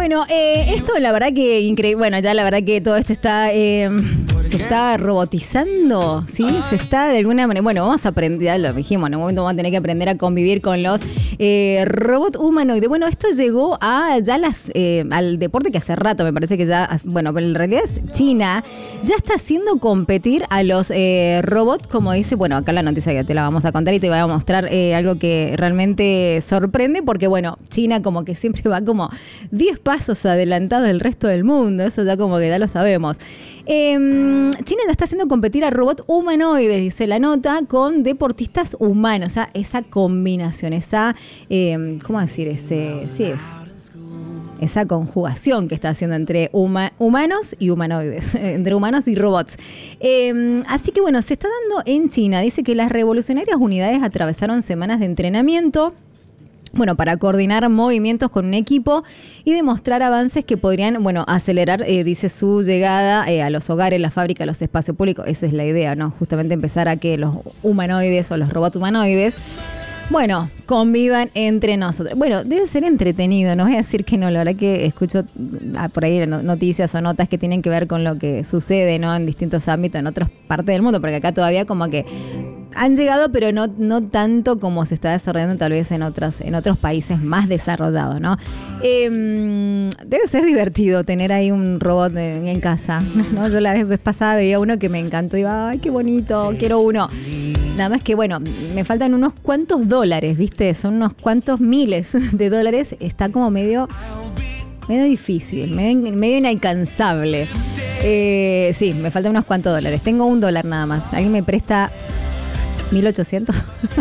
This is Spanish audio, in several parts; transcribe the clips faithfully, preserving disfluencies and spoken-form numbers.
Bueno, eh, esto la verdad que increíble. Bueno, ya la verdad que todo esto está... Eh, se está robotizando, ¿sí? Se está de alguna manera... Bueno, vamos a aprender, ya lo dijimos, en un momento vamos a tener que aprender a convivir con los eh, robots humanoides. Bueno, esto llegó a ya las eh, al deporte que hace rato, me parece que ya... Bueno, pero en realidad China ya está haciendo competir a los eh, robots, como dice... Bueno, acá la noticia que te la vamos a contar y te voy a mostrar eh, algo que realmente sorprende, porque bueno, China como que siempre va como diez pasos adelantado del resto del mundo, eso ya como que ya lo sabemos. Eh, China ya está haciendo competir a robots humanoides, dice la nota, con deportistas humanos. O sea, esa combinación, esa, eh, ¿cómo decir? Ese, sí, es esa conjugación que está haciendo entre huma, humanos y humanoides, entre humanos y robots. Eh, así que bueno, se está dando en China. Dice que las revolucionarias unidades atravesaron semanas de entrenamiento, bueno, para coordinar movimientos con un equipo y demostrar avances que podrían, bueno, acelerar, eh, dice, su llegada eh, a los hogares, las fábricas, los espacios públicos. Esa es la idea, ¿no? Justamente empezar a que los humanoides o los robots humanoides, bueno, convivan entre nosotros. Bueno, debe ser entretenido, no voy a decir que no, la verdad que escucho por ahí noticias o notas que tienen que ver con lo que sucede, ¿no? En distintos ámbitos, en otras partes del mundo, porque acá todavía como que han llegado, pero no, no tanto como se está desarrollando tal vez en otros, en otros países más desarrollados, ¿no? Eh, debe ser divertido tener ahí un robot en, en casa, ¿no? Yo la vez, vez pasada veía uno que me encantó y iba, ay, qué bonito, quiero uno. Nada más que, bueno, me faltan unos cuantos dólares, ¿viste? Son unos cuantos miles de dólares. Está como medio, medio difícil, medio, medio inalcanzable. Eh, sí, me faltan unos cuantos dólares. Tengo un dólar nada más. ¿Alguien me presta mil ochocientos?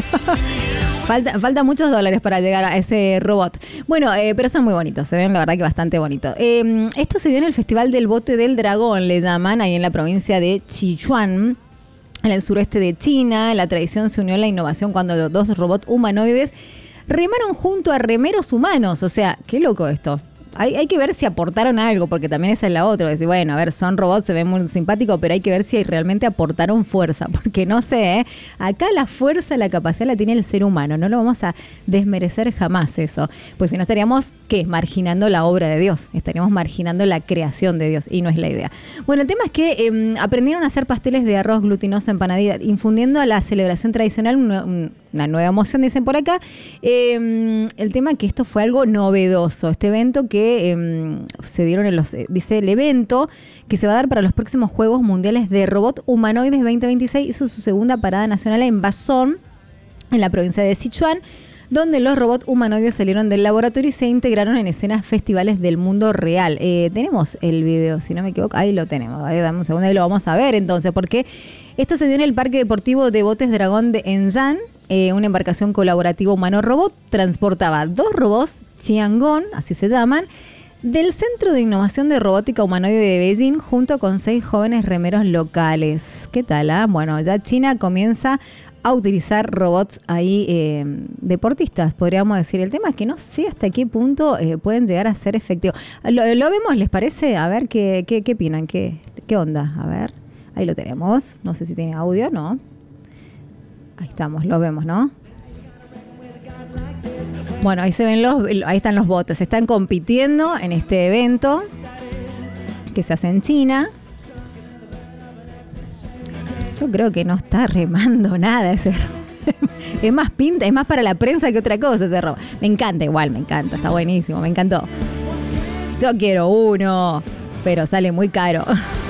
Falta, falta muchos dólares para llegar a ese robot. Bueno, eh, pero son muy bonitos, se ven la verdad que bastante bonitos. Eh, esto se dio en el Festival del Bote del Dragón, le llaman, ahí en la provincia de Sichuan, en el sureste de China. La tradición se unió a la innovación cuando los dos robots humanoides remaron junto a remeros humanos. O sea, qué loco esto. Hay, hay que ver si aportaron algo, porque también esa es la otra. Decir, bueno, a ver, son robots, se ven muy simpáticos, pero hay que ver si realmente aportaron fuerza, porque no sé, ¿eh? Acá la fuerza, la capacidad la tiene el ser humano, no lo vamos a desmerecer jamás eso, pues si no estaríamos, ¿qué? Marginando la obra de Dios, estaríamos marginando la creación de Dios, y no es la idea. Bueno, el tema es que eh, aprendieron a hacer pasteles de arroz glutinoso empanadilla, infundiendo a la celebración tradicional una, una nueva emoción, dicen por acá. Eh, el tema es que esto fue algo novedoso, este evento que Eh, se dieron en los, eh, dice el evento que se va a dar para los próximos Juegos Mundiales de Robot Humanoides veinte veintiséis, hizo su segunda parada nacional en Bazón, en la provincia de Sichuan, donde los robots humanoides salieron del laboratorio y se integraron en escenas festivales del mundo real. Eh, tenemos el video, si no me equivoco, ahí lo tenemos, ahí dame un segundo, ahí lo vamos a ver entonces, porque esto se dio en el Parque Deportivo de Botes Dragón de Henzhan. Eh, una embarcación colaborativa humano-robot transportaba dos robots Tiangong, así se llaman, del Centro de Innovación de Robótica Humanoide de Beijing, junto con seis jóvenes remeros locales. ¿Qué tal? Ah? Bueno, ya China comienza a utilizar robots ahí eh, deportistas, podríamos decir. El tema es que no sé hasta qué punto eh, pueden llegar a ser efectivos. ¿Lo, lo vemos, les parece? A ver, ¿qué, qué, qué opinan? ¿Qué, ¿Qué onda? A ver, ahí lo tenemos. No sé si tiene audio, ¿no? Ahí estamos, lo vemos, ¿no? Bueno, ahí se ven los, ahí están los botes. Están compitiendo en este evento que se hace en China. Yo creo que no está remando nada ese robot. Es más pinta, es más para la prensa que otra cosa ese robot. Me encanta igual, me encanta, está buenísimo, me encantó. Yo quiero uno, pero sale muy caro.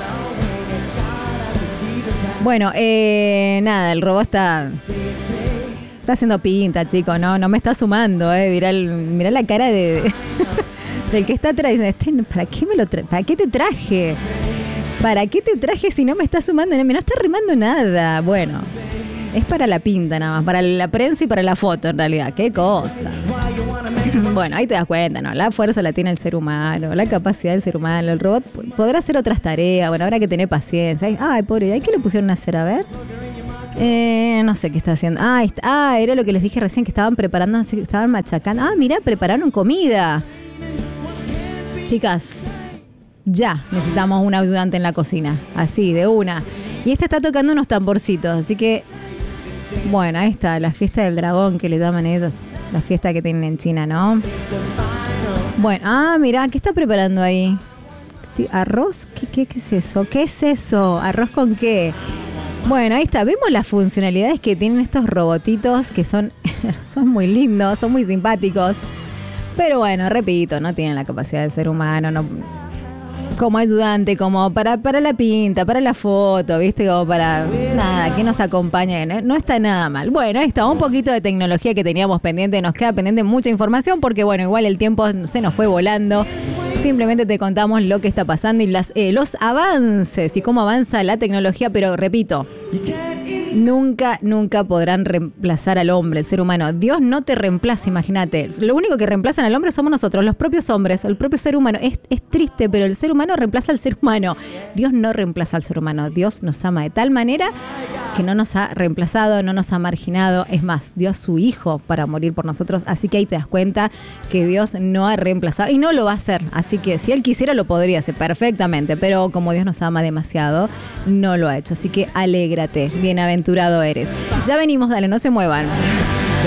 Bueno, eh, nada, el robot está, está haciendo pinta, chicos, no, no me está sumando, eh. Dirá el, mirá la cara de, de del que está atrás. Este, ¿Para qué me lo tra- ¿Para qué te traje? ¿Para qué te traje si no me está sumando? No me no está remando nada. Bueno, es para la pinta nada más, para la prensa y para la foto en realidad. ¡Qué cosa! Bueno, ahí te das cuenta, ¿no? La fuerza la tiene el ser humano, la capacidad del ser humano. El robot podrá hacer otras tareas. Bueno, habrá que tener paciencia. Ay, pobre, ¿ay qué le pusieron a hacer? A ver. Eh, no sé qué está haciendo. Ah, está, ah, era lo que les dije recién, que estaban preparando, estaban machacando. Ah, mirá, prepararon comida. Chicas, ya necesitamos un ayudante en la cocina. Así, de una. Y este está tocando unos tamborcitos, así que... Bueno, ahí está, la fiesta del dragón que le llaman ellos. La fiesta que tienen en China, ¿no? Bueno, ah, mirá, ¿qué está preparando ahí? ¿Arroz? ¿Qué, qué, qué es eso? ¿Qué es eso? ¿Arroz con qué? Bueno, ahí está. Vemos las funcionalidades que tienen estos robotitos que son, son muy lindos, son muy simpáticos. Pero bueno, repito, no tienen la capacidad del ser humano, no, como ayudante, como para, para la pinta, para la foto, ¿viste? Como para nada, que nos acompañe. No, no está nada mal. Bueno, ahí está, un poquito de tecnología que teníamos pendiente. Nos queda pendiente mucha información porque, bueno, igual el tiempo se nos fue volando. Simplemente te contamos lo que está pasando y las, eh, los avances y cómo avanza la tecnología, pero repito, nunca, nunca podrán reemplazar al hombre, el ser humano. Dios no te reemplaza, imagínate. Lo único que reemplazan al hombre somos nosotros, los propios hombres, el propio ser humano. Es, es triste, pero el ser humano reemplaza al ser humano. Dios no reemplaza al ser humano. Dios nos ama de tal manera que no nos ha reemplazado, no nos ha marginado. Es más, dio a su hijo para morir por nosotros. Así que ahí te das cuenta que Dios no ha reemplazado y no lo va a hacer. Así que si Él quisiera lo podría hacer perfectamente, pero como Dios nos ama demasiado, no lo ha hecho. Así que alégrate, bienaventurado eres. Ya venimos, dale, no se muevan.